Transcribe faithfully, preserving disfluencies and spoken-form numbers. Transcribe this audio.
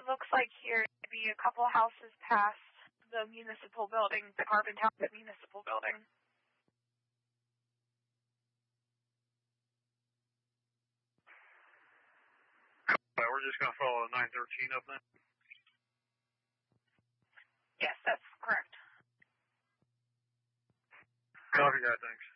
it looks like here to be a couple houses past the municipal building, the Carbon Township Municipal Building. Uh, we're just going to follow nine thirteen up then? Yes, that's correct. Copy that, thanks.